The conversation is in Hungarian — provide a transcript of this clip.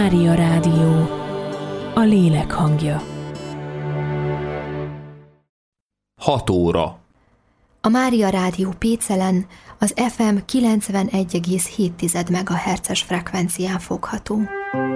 Mária Rádió, a lélek hangja. 6 óra. A Mária Rádió Pécelen az FM 91,7 MHz-es frekvencián fogható.